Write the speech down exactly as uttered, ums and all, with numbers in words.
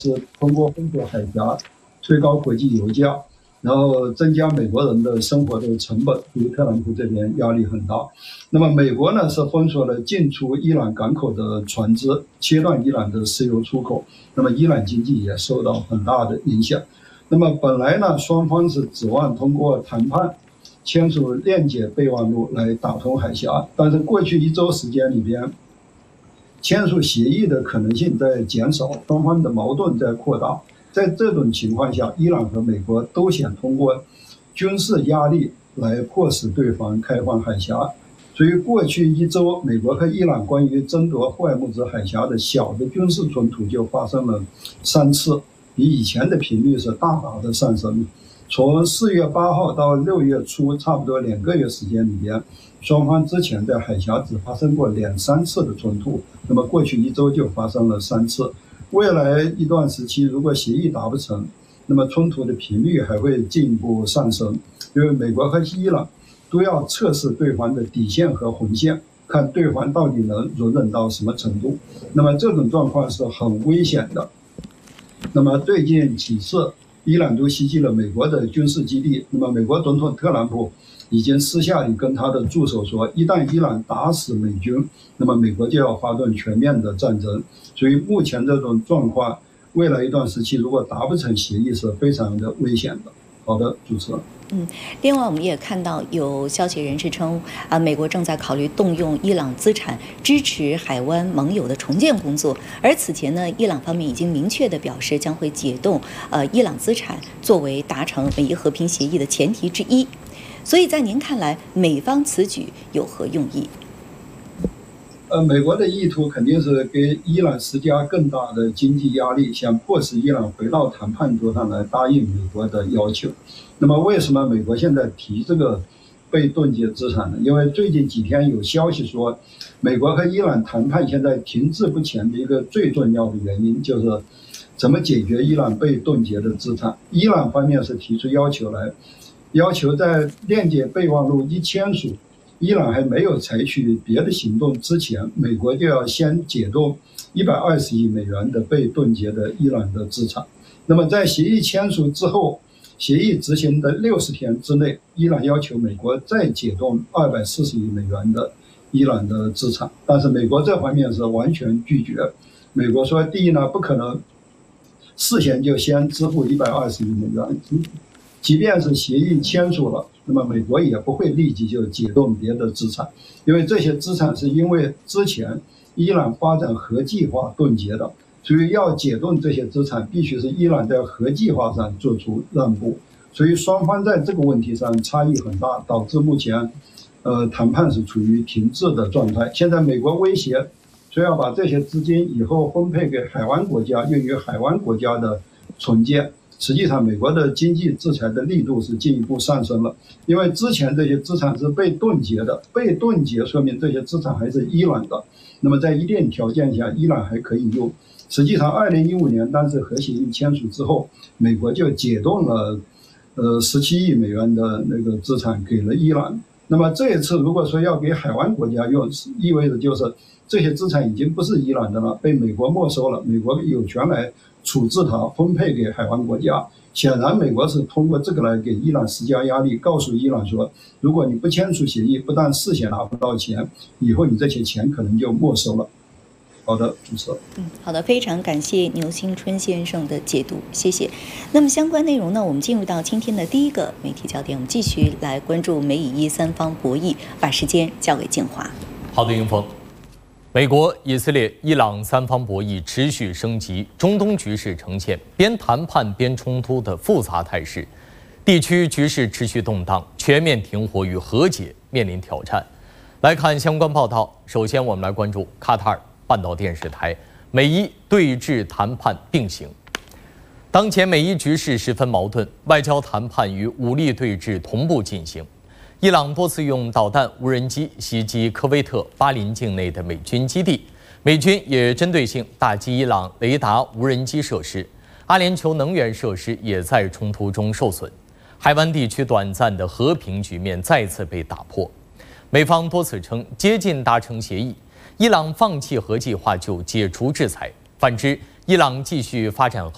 是通过封锁海峡，推高国际油价，然后增加美国人的生活的成本，对特朗普这边压力很大。那么美国呢是封锁了进出伊朗港口的船只，切断伊朗的石油出口，那么伊朗经济也受到很大的影响。那么本来呢，双方是指望通过谈判签署链接备忘录来打通海峡，但是过去一周时间里边，签署协议的可能性在减少，双方的矛盾在扩大。在这种情况下，伊朗和美国都想通过军事压力来迫使对方开放海峡。所以过去一周，美国和伊朗关于争夺霍尔木兹海峡的小的军事冲突就发生了三次，比以前的频率是大大的上升。从四月八号到六月初，差不多两个月时间里边，双方之前在海峡只发生过两三次的冲突，那么过去一周就发生了三次。未来一段时期，如果协议达不成，那么冲突的频率还会进一步上升，因为美国和伊朗都要测试对方的底线和红线，看对方到底能容忍到什么程度。那么这种状况是很危险的。那么最近几次，伊朗都袭击了美国的军事基地。那么美国总统特朗普已经私下里跟他的助手说，一旦伊朗打死美军，那么美国就要发动全面的战争。所以目前这种状况，未来一段时期如果达不成协议是非常的危险的。好的，主持人。 嗯，另外我们也看到有消息人士称，啊，美国正在考虑动用伊朗资产支持海湾盟友的重建工作。而此前呢，伊朗方面已经明确地表示将会解冻呃伊朗资产作为达成美伊和平协议的前提之一。所以在您看来，美方此举有何用意？ 呃，美国的意图肯定是给伊朗施加更大的经济压力，想迫使伊朗回到谈判桌上来答应美国的要求。那么为什么美国现在提这个被冻结资产呢？因为最近几天有消息说，美国和伊朗谈判现在停滞不前的一个最重要的原因就是怎么解决伊朗被冻结的资产。伊朗方面是提出要求来，要求在链接备忘录一签署，伊朗还没有采取别的行动之前，美国就要先解冻一百二十亿美元的被冻结的伊朗的资产。那么在协议签署之后，协议执行的六十天之内，伊朗要求美国再解冻二百四十亿美元的伊朗的资产，但是美国这方面是完全拒绝。美国说，第一呢，不可能事先就先支付一百二十亿美元，即便是协议签署了，那么美国也不会立即就解冻别的资产，因为这些资产是因为之前伊朗发展核计划冻结的。所以要解冻这些资产，必须是伊朗在核计划上做出让步。所以双方在这个问题上差异很大，导致目前，呃，谈判是处于停滞的状态。现在美国威胁说要把这些资金以后分配给海湾国家，用于海湾国家的重建。实际上，美国的经济制裁的力度是进一步上升了，因为之前这些资产是被冻结的，被冻结说明这些资产还是伊朗的。那么在一定条件下，伊朗还可以用。实际上，二零一五年当时核协议签署之后，美国就解冻了，呃，十七亿美元的那个资产给了伊朗。那么这一次如果说要给海湾国家用，意味着就是这些资产已经不是伊朗的了，被美国没收了，美国有权来处置它，分配给海湾国家。显然，美国是通过这个来给伊朗施加压力，告诉伊朗说，如果你不签署协议，不但事先拿不到钱，以后你这些钱可能就没收了。好的，主持人。 嗯，好的，非常感谢牛新春先生的解读，谢谢。那么相关内容呢，我们进入到今天的第一个媒体焦点，我们继续来关注美以伊三方博弈，把时间交给静华。 好的，迎峰。美国、以色列、伊朗三方博弈持续升级，中东局势呈现边谈判边冲突的复杂态势，地区局势持续动荡，全面停火与和解面临挑战。来看相关报道，首先我们来关注卡塔尔半岛电视台，美伊对峙谈判并行。当前美伊局势十分矛盾，外交谈判与武力对峙同步进行。伊朗多次用导弹、无人机袭击科威特、巴林境内的美军基地，美军也针对性打击伊朗雷达无人机设施，阿联酋能源设施也在冲突中受损。海湾地区短暂的和平局面再次被打破。美方多次称接近达成协议，伊朗放弃核计划就解除制裁，反之，伊朗继续发展核